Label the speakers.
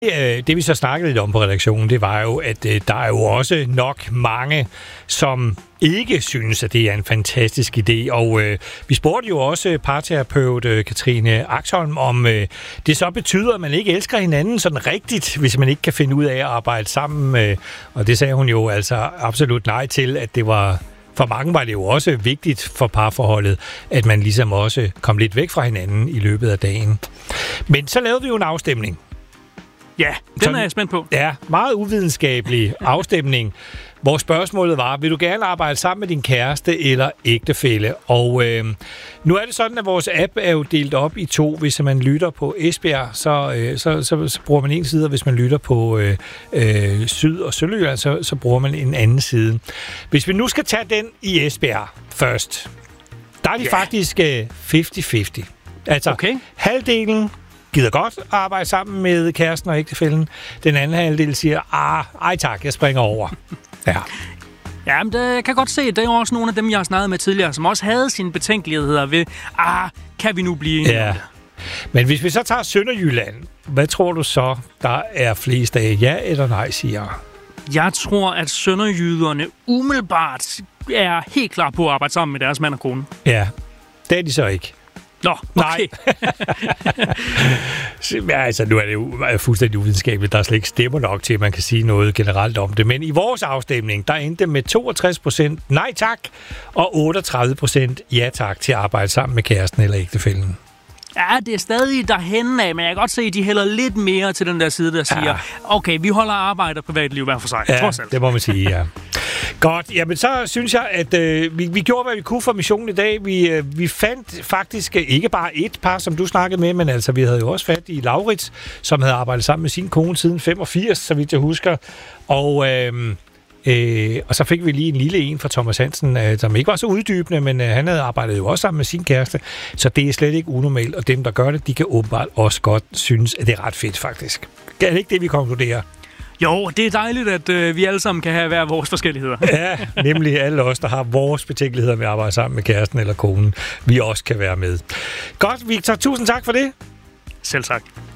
Speaker 1: Det vi så snakkede lidt om på redaktionen, det var jo, at der er jo også nok mange, som ikke synes, at det er en fantastisk idé. Og vi spurgte jo også parterapeut Katrine Axholm, om det så betyder, at man ikke elsker hinanden sådan rigtigt, hvis man ikke kan finde ud af at arbejde sammen. Og det sagde hun jo altså absolut nej til, at det var... For mange var det jo også vigtigt for parforholdet, at man ligesom også kom lidt væk fra hinanden i løbet af dagen. Men så lavede vi jo en afstemning.
Speaker 2: Ja, den er jeg spændt på.
Speaker 1: Ja, meget uvidenskabelig afstemning, hvor spørgsmålet var, vil du gerne arbejde sammen med din kæreste eller ægtefælle? Og nu er det sådan, at vores app er jo delt op i to. Hvis man lytter på Esbjerg, så bruger man en side, og hvis man lytter på Syd- og Sønderjylland, så bruger man en anden side. Hvis vi nu skal tage den i Esbjerg først, der er de faktisk 50-50. Altså, halvdelen gider godt at arbejde sammen med kæresten og ægtefællen. Den anden halvdel siger, ej tak, jeg springer over. Ja.
Speaker 2: Ja, men det kan godt se, at der er jo også nogle af dem, jeg har snakket med tidligere, som også havde sine betænkeligheder ved, kan vi nu blive enige?
Speaker 1: Ja. Men hvis vi så tager Sønderjylland, hvad tror du så, der er flest af ja eller nej, siger?
Speaker 2: Jeg tror, at sønderjyderne umiddelbart er helt klar på at arbejde sammen med deres mand og kone.
Speaker 1: Ja, det er de så ikke.
Speaker 2: Nå, okay.
Speaker 1: Ja, altså, nu er det jo fuldstændig uvidenskabeligt. Der er slet ikke stemmer nok til, at man kan sige noget generelt om det. Men i vores afstemning, der endte med 62% nej tak, og 38% ja tak til at arbejde sammen med kæresten eller ægtefællen.
Speaker 2: Ja, det er stadig derhen af, men jeg kan godt se, at de hælder lidt mere til den der side, der siger, okay, vi holder arbejde og privatliv hver for sig.
Speaker 1: Ja, det må man sige, ja. Godt, jamen så synes jeg, at vi gjorde, hvad vi kunne for missionen i dag. Vi fandt faktisk ikke bare et par, som du snakkede med, men altså vi havde jo også fat i Laurits, som havde arbejdet sammen med sin kone siden 85, så vidt jeg husker. Og så fik vi lige en lille en fra Thomas Hansen, som ikke var så uddybende, men han havde arbejdet jo også sammen med sin kæreste, så det er slet ikke unormalt, og dem, der gør det, de kan åbenbart også godt synes, at det er ret fedt faktisk. Er det ikke det, vi konkluderer?
Speaker 2: Jo, det er dejligt, at vi alle sammen kan have hver vores forskelligheder.
Speaker 1: Ja, nemlig alle os, der har vores betænkeligheder med at arbejde sammen med kæresten eller konen, vi også kan være med. Godt, Victor, tusind tak for det.
Speaker 2: Selv tak.